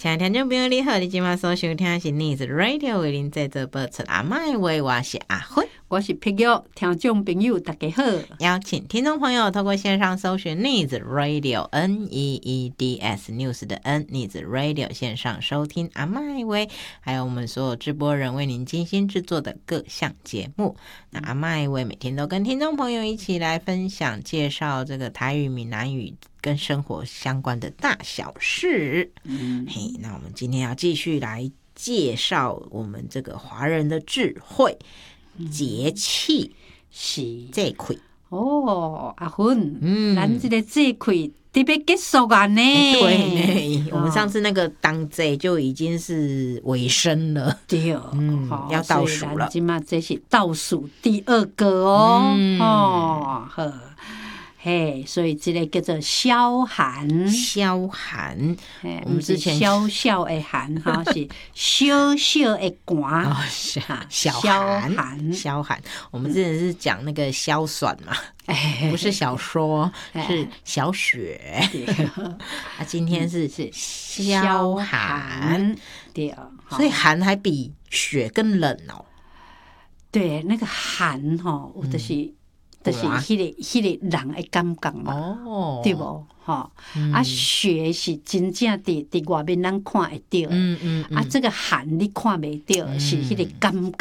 亲爱的听众朋友你好，你今晚所收听的是 News Radio 为您制作播出阿麦话，我是阿芬， 我是碧玉，听众朋友大家好。 邀请听众朋友透过线上搜寻 News Radio NEEDS News 的 N News Radio 线上收听阿麦话，还有我们所有直播人为您精心制作的各项节目。那阿麦话每天都跟听众朋友一起来分享介绍这个台语闽南语跟生活相关的大小事。嘿，那我们今天要继续来介绍我们这个华人的智慧、节气是这块。 哦，阿芬，咱这个这块特别结束啊呢。 对呢，我们上次那个当这就已经是尾声了， 对， 要倒数了。 今嘛这是倒数第2个哦，好。嘿，所以这个叫做萧寒， 萧寒，我们之前小小的寒哈，是小小的寒哦，小寒，萧寒。我们之前是讲那个萧爽嘛，不是小说，是小雪。啊，今天是萧寒， 对， 所以寒还比雪更冷哦。 对，那个寒哈，我就是。就是迄个人的感觉嘛，对不？哈，啊，雪是真正伫外面咱看会到，啊，这个寒你看袂到，是迄个感觉